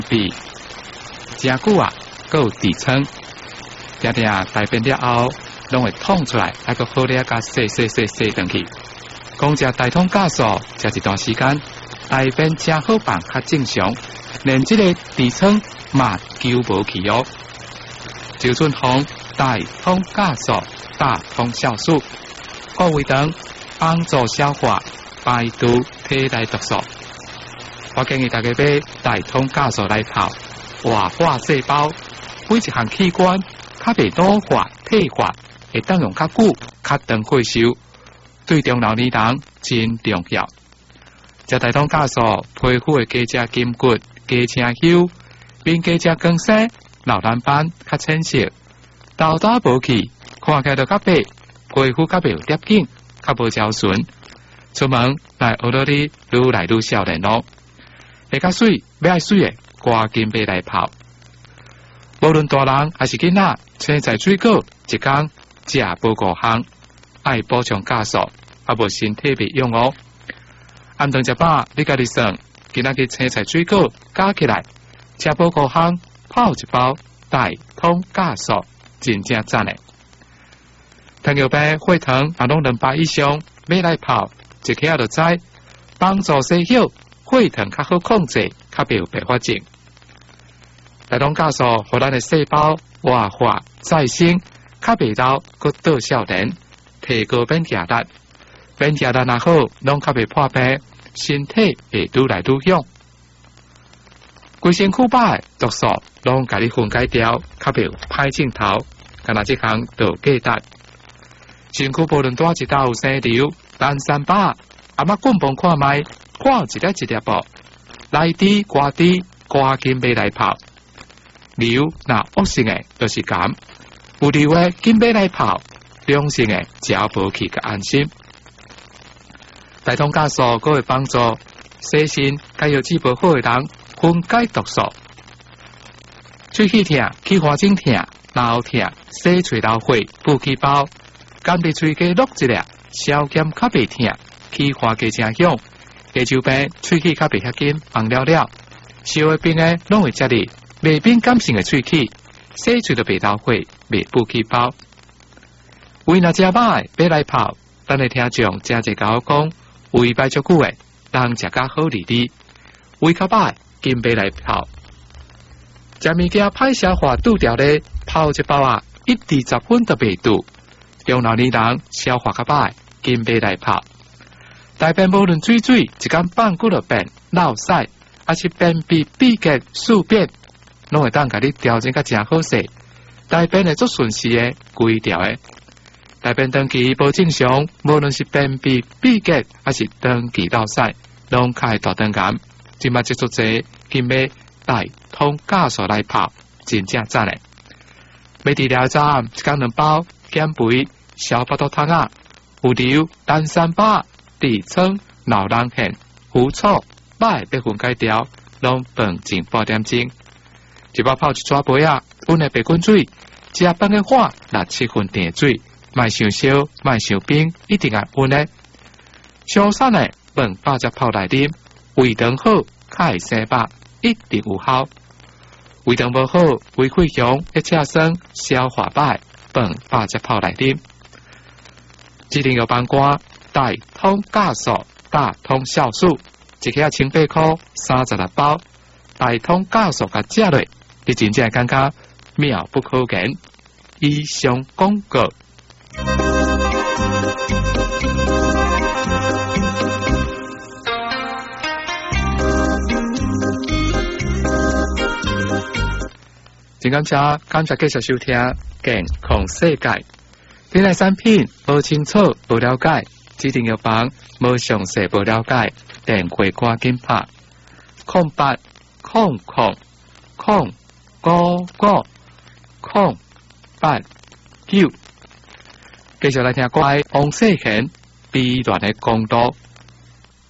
比真久啊，还有底层，定定大便了后，拢会痛出来，还个好咧甲洗转去。讲食大通酵素，食一段时间，大便真好办，较正常，连这个底层嘛救无去哦。周春红大通酵素、大通酵素，各位等帮助消化、排毒、体内毒素。我建议大家买大通酵素来泡，活化细胞，每一项器官较袂老化、退化，会当用较久、较长回收。对中老年人真重要。食大通酵素，皮肤会加食筋骨、加青丘，并加食光鲜，老蓝斑较浅色，豆豆无去，看起来就较白，皮肤较袂有叠紧，较无娇顺。出门来学到你愈来愈少年咯。会较水，要爱水的，赶紧买来泡。无论大人还是囡仔，青菜水果一天食无5项，爱补充酵素。啊，无身体袂用哦。按顿食饱，你家己算，今仔日青菜水果加起来，吃饱5项，泡一包大通酵素，真正赞诶。糖尿病、血糖啊，拢200以上，买来泡，一起就知，帮助细小，血糖较好控制，较袂有并发症。大通酵素，互咱诶细胞活化再生，较袂老，佮倒少年，提高免疫力。免疫力若好，拢较袂破病，身体会愈来愈勇。规身躯把诶毒素拢甲你分解掉，较袂有歹镜头。干那即项就价值。身躯无论多一道有生瘤、单三把，阿妈棍棒看卖，看一粒一粒无，来滴刮滴，赶紧买来泡。瘤若恶性诶，就是癌；有瘤诶，紧买来泡。良性诶，食无去个安心。大通酵素佫会帮助洗身、甲药质无好诶人分解毒素。喙齿痛、起花疹痛、老痛、洗喙流血、补气包，甘伫喙齿落一粒，消减较袂痛，起花加正响。牙周病、喙齿较袂遐紧红了了，烧诶病诶拢会接你，袂敏感性诶喙齿，洗喙就袂流血，袂补气包。胃若食歹，买来泡，等下听众真侪甲我讲。胃歹足久诶，人食较好哩哩，胃较歹，紧买来泡。食物件歹消化拄掉咧，泡一包啊，1至10分都袂拄。中老年人消化较歹，紧买来泡。大便无论水，一工放久就变落屎，还是便秘、闭结、宿便，拢会当甲你调整甲真好势。大便会足顺时诶，规条诶。大便长期无正常，无论是便秘、闭结，还是长期落屎，拢较会大肠癌。即马接触者，紧买大通酵素来泡，真正赞诶。买治疗站一工2包，减肥、消巴肚汤啊，有瘤、单三把、痔疮、老人癣、腐臭，歹被分解掉，拢饭前8点钟。一包泡一撮杯啊，温的白滚水，食饭嘅话6、7分电水。卖伤烧，卖伤冰，一定要温的。上散的饭饱才泡来啉，胃肠好，较会生饱，一定有效。胃肠无好，胃溃疡、一车酸、消化歹，饭饱才泡来啉。指定药帮官大通酵素、大通酵素，一盒180块，36包。大通酵素甲食落，你真正感觉妙不可言。以上广告。真感谢继续收听健康世界。你来产品无清楚、无了解，指定药房无详细、无了解，电话赶紧拍0800 089。继续来听歌，王世贤悲恋的公道。